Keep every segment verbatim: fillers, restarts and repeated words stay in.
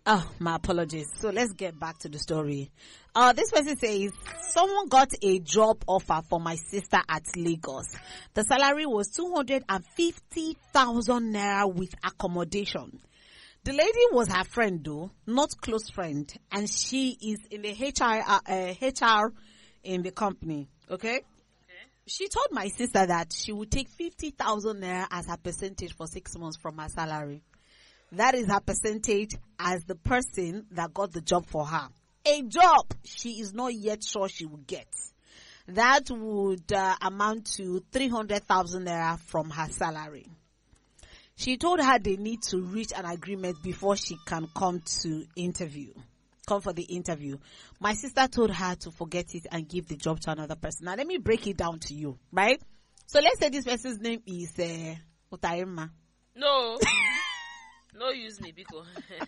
Oh, my apologies. So let's get back to the story. Uh, this person says, someone got a job offer for my sister at Lagos. The salary was two hundred fifty thousand naira with accommodation. The lady was her friend though, not close friend. And she is in the H R, uh, H R in the company. Okay? She told my sister that she would take fifty thousand naira as her percentage for six months from her salary. That is her percentage as the person that got the job for her. A job she is not yet sure she will get. That would uh, amount to three hundred thousand naira from her salary. She told her they need to reach an agreement before she can come to interview. Come for the interview. My sister told her to forget it and give the job to another person. Now let me break it down to you, right? So let's say this person's name is uh, Utaima. No. No use me, Biko.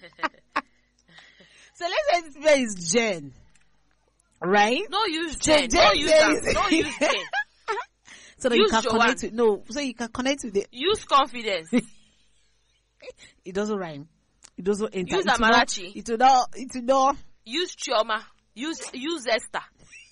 So let's say this person is Jen. Right? No use Jen. Jen, No use Jen. that. No use Jen. So that Use you can Joanne. connect with, no, so you can connect with it. Use confidence. It doesn't rhyme. It doesn't enter. Use It will not- Amarachi. It will not, it will not. Use Chioma. Use use Esther.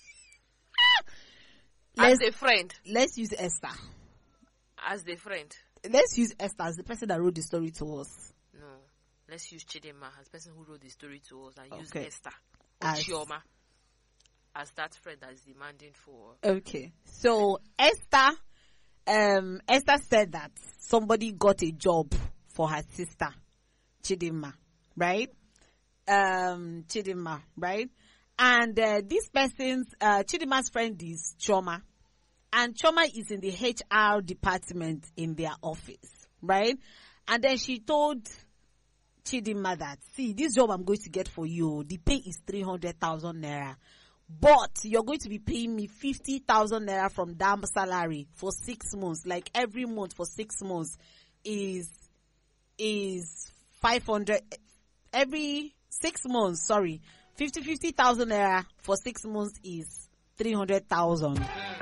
Let's, As a friend. let's use Esther. As a friend. Let's use Esther as the person that wrote the story to us. No. Let's use Chidema as the person who wrote the story to us and use Okay. Esther or As- Chioma as that friend that is demanding for. Okay. So Esther, um, Esther said that somebody got a job for her sister, Chidima, right? Um, Chidima, right? And uh, this person's, uh, Chidima's friend is Choma. And Choma is in the H R department in their office, right? And then she told Chidima that, see, this job I'm going to get for you, the pay is three hundred thousand naira. But you're going to be paying me fifty thousand naira from damn salary for six months. Like every month for six months is, is five hundred, every six months, sorry, fifty, fifty thousand naira for six months is three hundred thousand.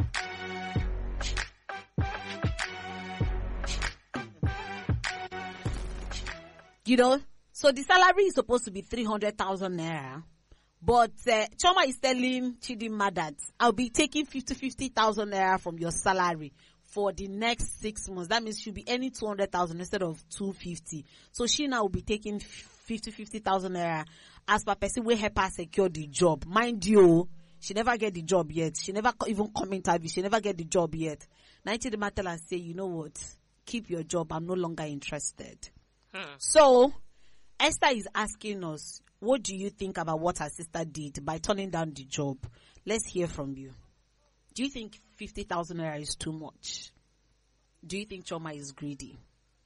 You know, so the salary is supposed to be three hundred thousand naira. But uh, Choma is telling Chidima that I'll be taking fifty, fifty thousand naira from your salary for the next six months. That means she'll be earning two hundred thousand instead of two fifty. So she now will be taking fifty, fifty thousand naira as per person will help her secure the job. Mind you, she never get the job yet. She never co- even come interview. She never get the job yet. Now Chidima tell and say, you know what? Keep your job. I'm no longer interested. Hmm. So Esther is asking us, what do you think about what her sister did by turning down the job? Let's hear from you. Do you think fifty thousand naira is too much? Do you think Choma is greedy?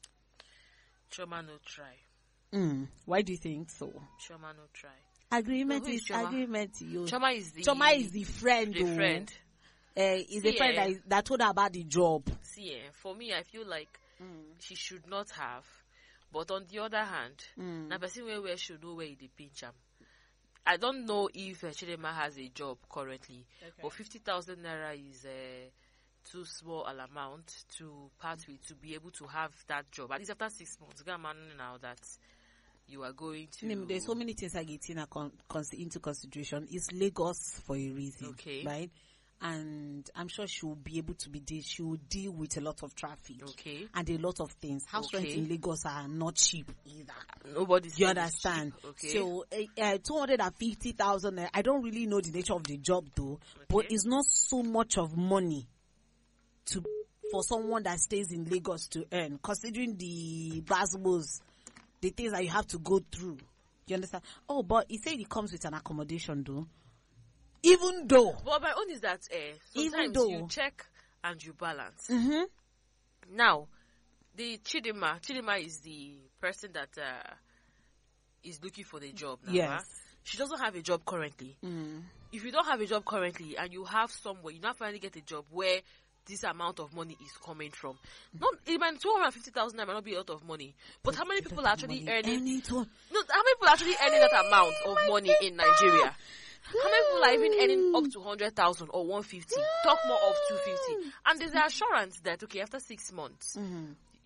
Choma no try. Mm. Why do you think so? Choma no try. Agreement So who is is Choma? agreement. You. Choma is the Choma is the friend. the though. friend. Uh, is the See, friend eh, that, is, that told her about the job. See, eh, for me, I feel like Mm. she should not have. But on the other hand, Mm. na person where where should know where they pinch am. I don't know if uh, Chidema has a job currently, Okay. but fifty thousand naira is uh, too small an amount to part with to be able to have that job. At least after six months, get man now that you are going to. Name, there's so many things I get in a con- cons- into consideration. It's Lagos for a reason, Okay. right? And I'm sure she will be able to be deal. She will deal with a lot of traffic, Okay. and a lot of things. House Okay. rents in Lagos are not cheap either. Nobody's You saying it's understand? cheap. Okay. So, uh, uh, two hundred and fifty thousand. I don't really know the nature of the job though, but Okay. it's not so much of money to for someone that stays in Lagos to earn, considering the buzzwords, the things that you have to go through. You understand? Oh, but he said it comes with an accommodation though. Even though, But my own is that uh, Even sometimes though- you check and you balance. mm-hmm. Now, the Chidima, Chidima is the person that uh, is looking for the job now. Yes. huh? She doesn't have a job currently. Mm. If you don't have a job currently and you have somewhere, you now finally get a job where this amount of money is coming from. Not, it might two hundred fifty thousand might not be a lot of money, but how many people are actually earning? Earning to- No, how many people are actually earning that amount of money in Nigeria? How many people are even earning up to one hundred thousand or one hundred fifty? Talk more of two hundred fifty. And there's the assurance that, okay, after six months, Mhm.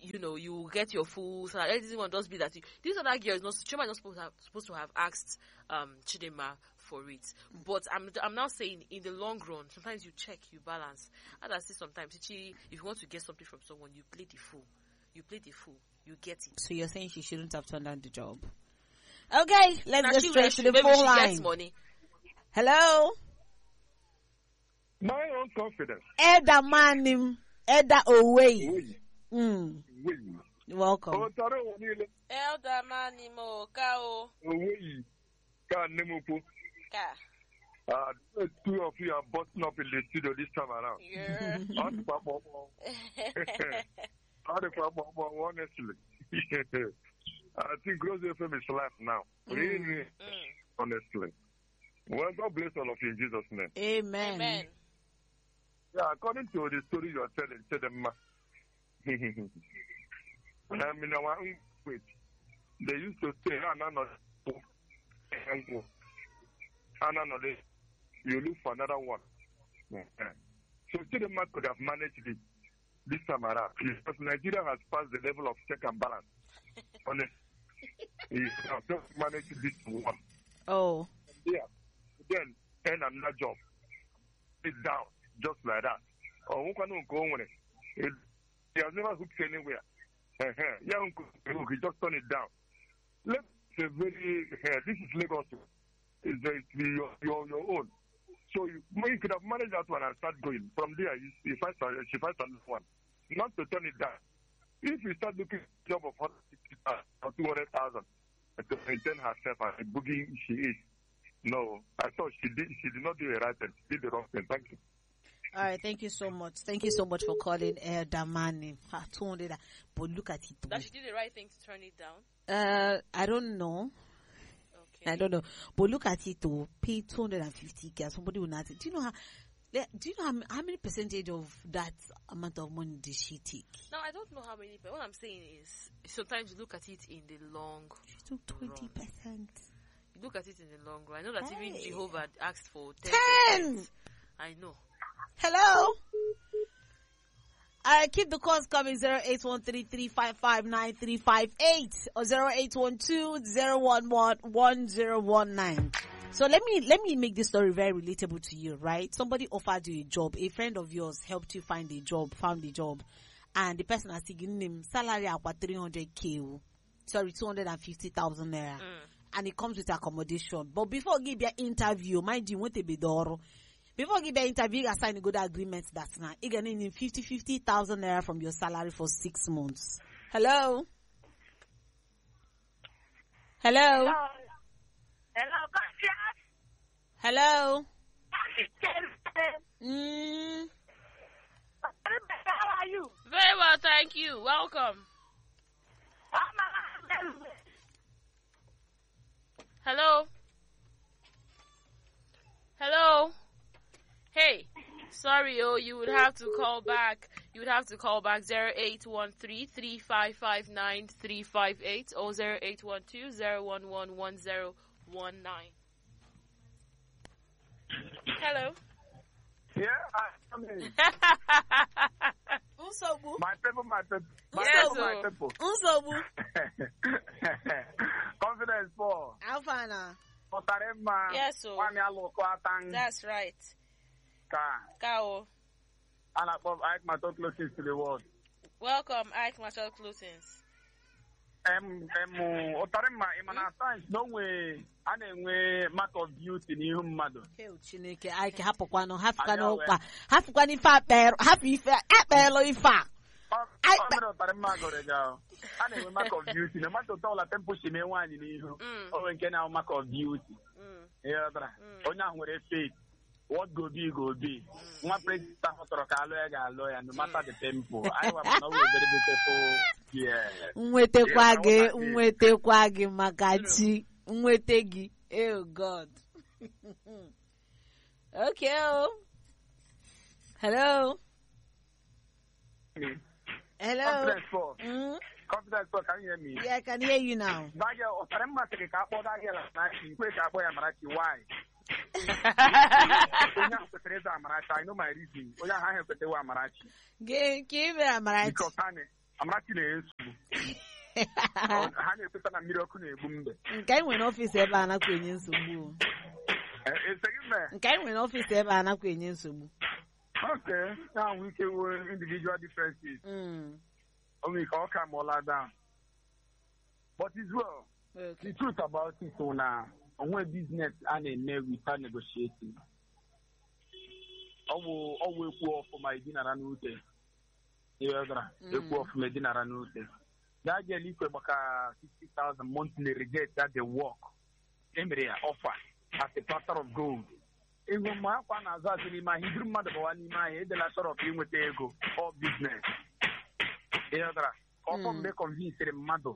you know, you get your full salary. This one just be that you, this other girl is not, Chioma is not supposed to have, supposed to have asked um Chidinma for it. But I'm I'm now saying in the long run, sometimes you check, you balance. As I say sometimes, Chichi, if you want to get something from someone, you play the fool. You play the fool. You get it. So you're saying she shouldn't have turned down the job? Okay, let's Now go she straight wish to the maybe phone she line. gets money. Hello? My own confidence. Eda Manim, Eda Owei. Oui. Mm. Oui. Welcome. Otaro onile. Elder Manimo, Kao, Oui. Ka nemupo. Ka. Uh, the two of you are busting up in the studio this time around. Yeah. All the papa, all the papa, honestly. I think Gross F M is live now. Really, really, Mm. honestly. Well, God bless all of you in Jesus' name. Amen. Amen. Yeah, according to the story you are telling, tell them, um, in our own way, they used to say, "Ah, no, no, ah, no, no, they- you look for another one." Yeah. So, Chidinma could have managed it this time around because Nigeria has passed the level of check and balance. Honestly, he has just managed this one. Oh. Yeah. Then, earn another job. Sit down, just like that. Oh, who can go on it? He has never hooked anywhere. Uh-huh. Yeah, uncle, he just turn it down. Let's say very, uh, this is Lagos. It's, uh, it's your, your, your own. So you, you could have managed that one and start going. From there, you, you find, she finds another one. Not to turn it down. If you start looking at a job of one hundred fifty thousand or two hundred thousand to maintain herself and the boogie she is, no, I thought she did, she did not do the right thing. She did the wrong thing. Thank you. All right, thank you so much. Thank you so much for calling Elder Manim. Ah, two hundred. But look at it. That she did the right thing to turn it down. Uh, I don't know. Okay. I don't know. But look at it though. Pay two hundred fifty k. Somebody will not. Do you know how? Do you know how, how many percentage of that amount of money did she take? Now I don't know how many, but what I'm saying is sometimes you look at it in the long. She took twenty percent. You look at it in the long run. I know that Hey. even Jehovah asked for ten. Ten. I know. Hello. All right, keep the calls coming. Zero eight one three three five five nine three five eight or zero eight one two zero one one one zero one nine. So let me let me make this story very relatable to you, right? Somebody offered you a job. A friend of yours helped you find a job, found a job, and the person has given him salary at three hundred k, sorry, two hundred and fifty thousand naira, Mm. and it comes with accommodation. But before give your interview, mind you, want to be door. Before give your interview, you sign a good agreement. That's now you get in fifty fifty thousand naira from your salary for six months. Hello. Hello. Hello, Gracias. Hello. Mm. How are you? Very well, thank you. Welcome. Hello. Hello. Hey. Sorry, oh, you would have to call back. You would have to call back zero eight one three three five five nine three five eight or zero eight one two zero one one one zero one nine. Hello. Yeah, I mean, Unsobu. my people, my people, my Yes, people, my oh. people. Unsobu. Confidence for Alfana. Otarema. Yes, so Wami aloko atang that's right. ka. Kao. And I pop I my talk closest to the world. Welcome, Ike Marshall Closings. Em em Otarema imana times no way ana enwe mark of beauty n'ihu mmadụ. Heo Chineke, I can hapụkwa no hapụkwa no Ayawe. kwa hapụkwa n'ife akpero hapụ ife akpero ife a. Ai, Ọ mere Otarema gọrọ ga. Ana enwe mark of beauty. No matter ụtọ ụla tempo si mee nwaanyị n'ihu. Mm. O nwere nke na mark of beauty. Mm. Yeah, brother. Mm. Onye ahụ nwere faith. What go be, go be. Nwa president ahụ tọrọ ka alụ ya ga-alụ ya no matter the tempo. Anyị wapụ na o were very beautiful. Yeah. Nwetekwa Yeah, gị, I want that. nwetekwa gị maka chi, nwete gị. Oh God. Okay. Oh. Hello. Hello. Confidence for. Mm? Confidence for, can you hear me? Yeah, I can hear you now. That girl, Otarema sịrị ka akpọ that girl Amarachi. Nkwe ka akpọ ya Amarachi. Why? Onye ahụ kwesịrị ịza Amarachi. I know my reason. Onye ahụ ahụ ekwetịwa Amarachi. Gị ka ị mere Amarachi. Because Tani, Amarachi na-esu. Ha na-ekweta na mmiri ọkụ na-egbu mbe. Nke anyị nwere n'ọfịs ebe a nakwa enye nsogbu. Eseghị mbe. Nke anyị nwere n'ọfịs ebe a nakwa enye nsogbu. Okay, now we can work individual differences. Mm. Only can come all down. But as well, Okay. the truth about it so now, when business and a name we start negotiating. I will always go for my dinner and route. The other, they go for my dinner and route. That get equal about sixty thousand monthly reject that they work. Emre offer as a platter of gold. Even my one as I say, my Hebrew mother, one my head, the sort of thing with the ego or business. The other, often they convince the mother.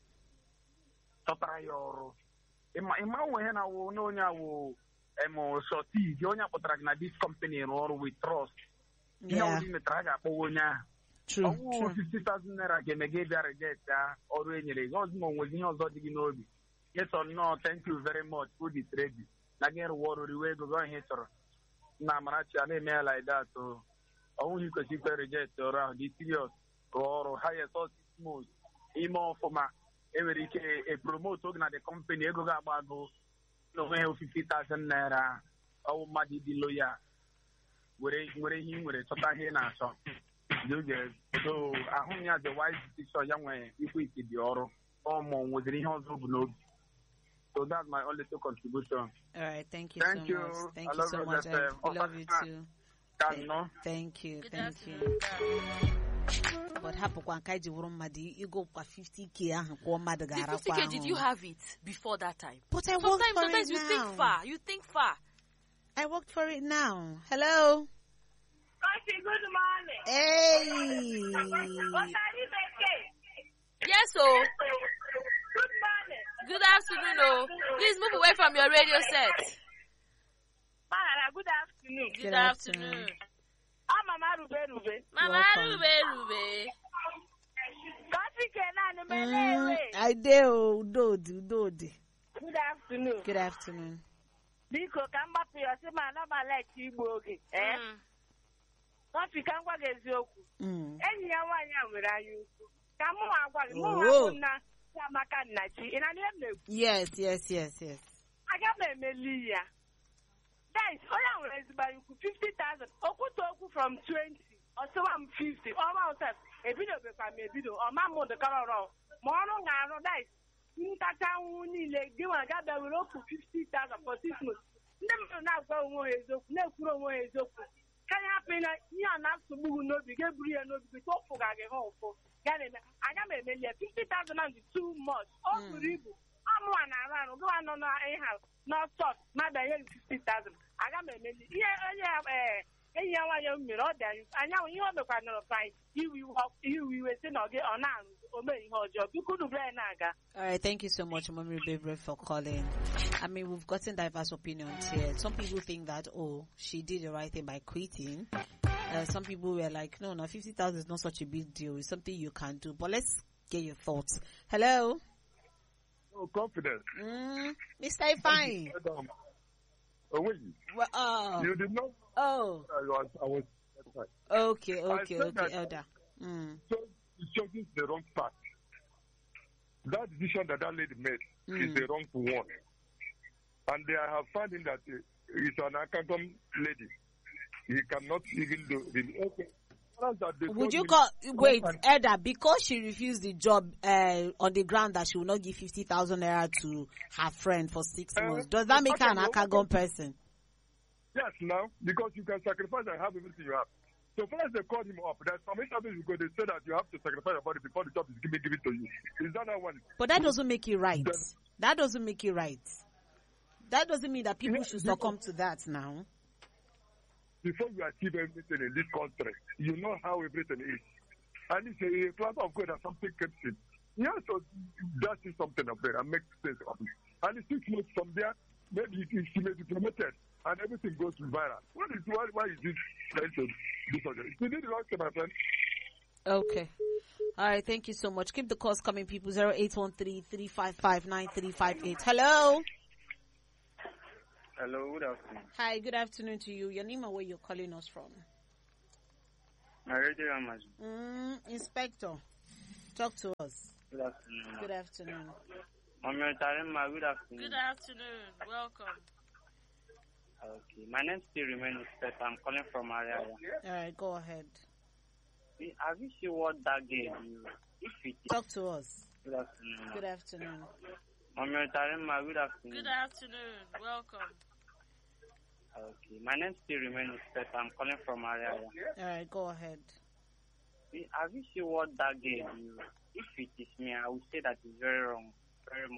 Totally or in my when I will know now, emo sorti, the only contract this company or we trust. You know, in the traga, True. Oh, True. fifty thousand naira can give a reject or any Osmo was in your Zodi. Yes or no, thank you very much. Food is ready. Again, water the way to go and hit her. Namaracha, and email like that. So, only because you can reject around this serious or higher source smooth. Emo for my every a promote talking at the company, Ego Gabago, no way of fifty thousand naira. Oh, Madi the lawyer. Where he would a total here now. So, I only have the wise decision young way if we see the oro or more with the house of no. So that's my only two contribution. All right, thank you Thank so you. much. Thank I you love so you, much. Jeff. I love you too. Can no? Thank you, Good thank you. afternoon. But hapo kwa nkaji wuru mmadụ igo kwa fifty k ahụ kwa mmadụ The gara fifty kwa k, ahụ. did you have it before that time? But I worked Sometimes, for sometimes it you now. think far. You think far. I worked for it now. Hello. Coffee, good morning. Hey. What are you making? Yes, so Good morning. good afternoon. Oh, please move away from your radio set. Mara, good afternoon. Good, Good afternoon. afternoon. I'm Mama Rube Rube. Mama Welcome. Rube Rube. Coffee can Mm, I I do. Udodi, udodi. Good afternoon. Good afternoon. Biko ka m gbapụ ya ọsị ma na ma like igbu oge. Eh? Mm. Coffee ka m gwa gị eziokwu. Mm. Enyi ya nwaanyị a nwere anya ukwu. Ka mụ agwa gị, mụ Oh. hapụ na Chiamaka Nnachi. Ị na-anụ ihe m na-ekwu? Yes, yes, yes, yes. Aga m emeli ya. Guys, onye a nwere ezigbo anya ukwu fifty thousand. Okwute okwu from twenty. Ọsịwa m fifty. Ọma ụsef. Ebidobekwa m ebido. Ọma m ụdịkọrọ ọrụ. Ma ọrụ ga-arụ guys. Ntacha ahụhụ niile gị nwa ga-abịa were okwu fifty thousand for six months. Ndị mmadụ na-agwa onwe ha eziokwu, na-ekwuru onwe ha eziokwu. Ka ya hapụ na ihe a na-asogbu gị n'obi, ga-eburu ya n'obi gị, tụfụga gị ha ụfụ. Ya na-eme, aga m emeli ya fifty thousand and too much. Ọ buru ibu. Ọmụwa na-arụ arụ, gịwa nọ na ịha n'ọsọt, mmadụ enye gị fifty thousand. Aga m emeli. Ihe onye ee enyi ya nwaanyị m mere ọ dị anyị anyanwụ ihe o mekwanụrụ ka iwu iwe si na ọ gị ọ na-arụ o mee ihe ọjọọ biko dubere anyị na-aga. All right, thank you so much, Mommy Baby, for calling. I mean, we've gotten diverse opinions here. Some people think that, oh, she did the right thing by quitting. Uh, some people were like, no, no, fifty thousand is not such a big deal. It's something you can do. But let's get your thoughts. Hello? No confidence. Mm, Mister Ifeanyi. Oh, wait. Well, oh, You did not. oh, I was. I was. okay, okay, said okay, that- Elder. Mm, So it's choosing the wrong path. That decision that that lady made is Mm. the wrong one. And they have found in that uh, it's an accountant lady. He cannot even do the okay. That they Would told you him- call, wait, and- Elder, because she refused the job uh, on the ground that she will not give fifty thousand naira to her friend for six Uh, months, does that make her an okay, no, Akagon person? Yes, now, because you can sacrifice and have everything you have. So first they called him up. There's some interviews because they say that you have to sacrifice your body before the job is given, given to you. Is that not one? But that doesn't make it right. Then- That doesn't make it right. That doesn't mean that people Yeah, should because- succumb to that now. Before you achieve everything in this country, you know how everything is. And it's a class of God that something keeps it. You have to just do something up there and make sense of it. And it's six months from there, maybe it is, she may be promoted and everything goes viral. What is why, why is this trying to do something? You did the wrong thing, my friend. Okay. All right. Thank you so much. Keep the calls coming, people. zero eight one three, three five five, nine three five eight. Hello. Hello, good afternoon. Hi. Good afternoon to you. Your name and where you're calling us from? My radio Amazon. Mm, Inspector. Talk to us. Good afternoon. Good afternoon. Mommy Tarima, good afternoon. Good afternoon. Welcome. Okay. My name still remains Pet. I'm calling from Ariaya. All right, go ahead. Have you seen what that game is? If it is. Talk to us. Good afternoon. Good afternoon. Mommy Tarima, good afternoon. Good afternoon. Welcome. Okay. My name still remains Pet. I'm calling from Ariaya. All right, go ahead. Have you seen what that game is? If it is me, I would say that it's very wrong. Very much.